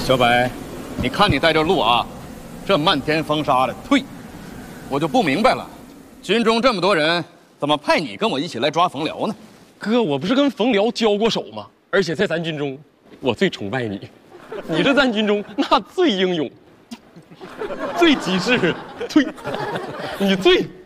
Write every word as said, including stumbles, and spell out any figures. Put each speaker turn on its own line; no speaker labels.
小白，你看你带这路啊，这漫天风沙的，退！我就不明白了，军中这么多人，怎么派你跟我一起来抓冯辽呢？
哥，我不是跟冯辽交过手吗？而且在咱军中，我最崇拜你，你这咱军中那最英勇、最机智，最，你最。